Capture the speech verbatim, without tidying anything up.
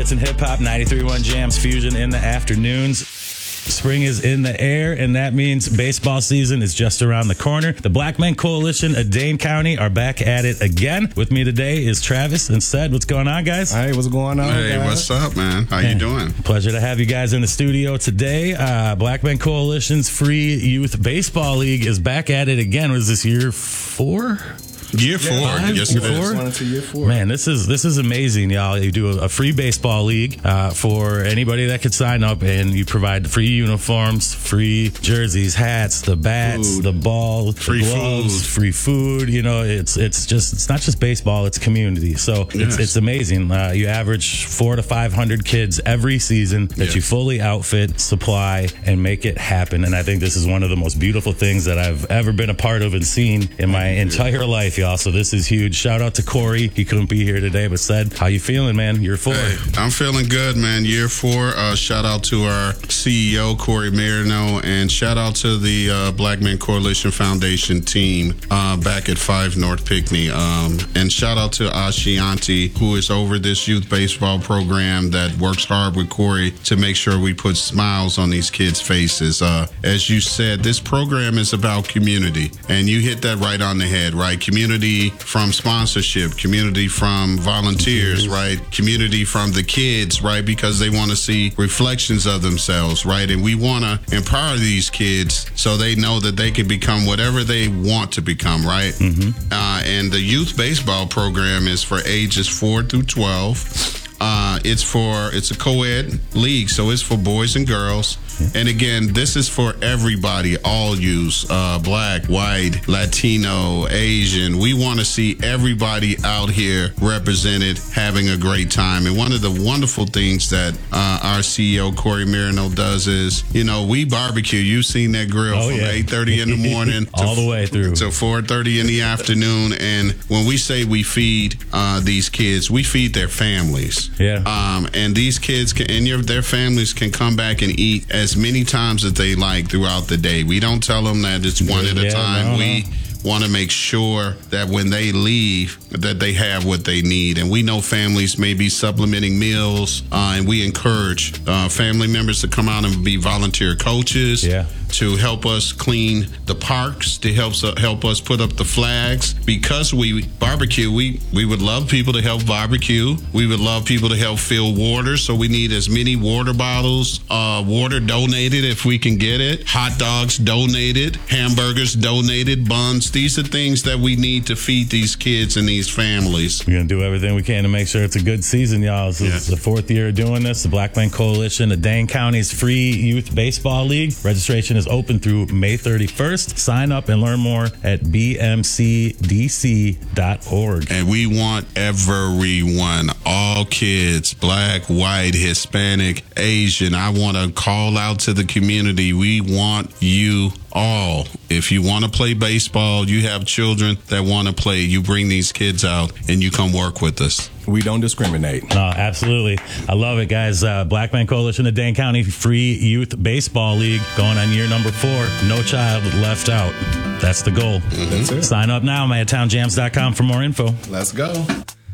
hits and hip hop, ninety-three point one Jams Fusion in the afternoons. Spring is in the air, and that means baseball season is just around the corner. The Black Men Coalition of Dane County are back at it again. With me today is Travis and Sed. What's going on, guys? Hey, what's going on, Hey, guys? what's up, man? How you doing? Pleasure to have you guys in the studio today. Uh, Black Men Coalition's Free Youth Baseball League is back at it again. Was this year four? Year four. Five? Yes, Year it is. four? Going into year four. Man, this is this is amazing, y'all. You do a, a free baseball league uh, for anybody that could sign up, and you provide free uniforms, free jerseys, hats, the bats, Food. the ball, Free the gloves, food. free food. You know, it's it's just it's not just baseball; it's community. So it's Yes. it's amazing. Uh, you average four to five hundred kids every season that Yes. you fully outfit, supply, and make it happen. And I think this is one of the most beautiful things that I've ever been a part of and seen in my entire life, y'all. So this is huge. Shout out to Corey. He couldn't be here today, but said, how you feeling, man? You're four. Hey, I'm feeling good, man. Year four. Uh, shout out to our C E O, Corey Marino, and shout out to the uh, Black Men Coalition Foundation team uh, back at five North Pinckney. Um, and shout out to Ashanti, who is over this youth baseball program that works hard with Corey to make sure we put smiles on these kids' faces. Uh, as you said, this program is about community, and you hit that right on the head, right? Community from sponsorship, community from volunteers, right? Community from the kids, right? Because they want to see reflections of themselves, right? And we want to empower these kids so they know that they can become whatever they want to become, right? Mm-hmm. Uh, and the youth baseball program is for ages four through twelve. Uh, it's for it's a co-ed league, so it's for boys and girls. And again, this is for everybody, all youths, uh, black, white, Latino, Asian. We want to see everybody out here represented, having a great time. And one of the wonderful things that uh, our C E O, Corey Marino, does is, you know, we barbecue. You've seen that grill Oh, from yeah. eight thirty in the morning All to, the way through. to four thirty in the afternoon. And when we say we feed uh, these kids, we feed their families. Yeah. Um, and these kids can, and your, their families can come back and eat as many times as they like throughout the day. We don't tell them that it's one at a Yeah, time. no, we no. want to make sure that when they leave, that they have what they need. And we know families may be supplementing meals, uh, and we encourage uh, family members to come out and be volunteer coaches. Yeah. To help us clean the parks, to help help us put up the flags. Because we barbecue, we, we would love people to help barbecue. We would love people to help fill water, so we need as many water bottles, uh, water donated if we can get it, hot dogs donated, hamburgers donated, buns. These are things that we need to feed these kids and these families. We're going to do everything we can to make sure it's a good season, y'all. This Yeah. is the fourth year of doing this. The Black Men Coalition of Dane County's Free Youth Baseball League. Registration is open through May thirty-first. Sign up and learn more at b m c d c dot org. And we want everyone, all kids, black, white, Hispanic, Asian. I want to call out to the community. We want you all. If you want to play baseball, you have children that want to play, you bring these kids out and you come work with us. We don't discriminate. No, absolutely. I love it, guys. Uh, Black Men Coalition of Dane County Free Youth Baseball League going on year number four. No child left out. That's the goal. That's it. Sign up now, my town jams dot com for more info. Let's go.